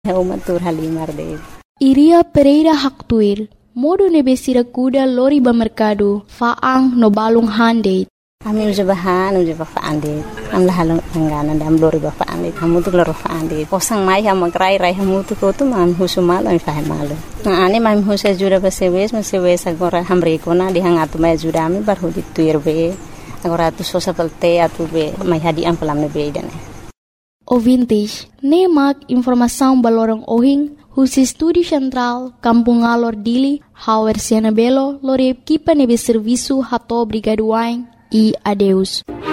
Umatur Halimar de. Iria Pereira Haktuir, modo nebesira kuda lori ba merkado, faang no balung hande. Kami ujabahan ande. Am lahalong angganan dam lori ba faande. Kamu tu lori faande. Posang mai ham magrai rai hamu tu ko tu mam husumal am faham malu. Na ane mam husa jura ba sewes agora hamre kona di hangatu mai jura ami bar hudi tuir be. Agora tu sosa pelte atu be mai hadi am pelam be dane. O vintage, nemak informação balorong ohing, husi studi central, Kampung Alor Dili, Hauer Siena Belo, lore equipa nebe serviço hato brigaduain e adeus.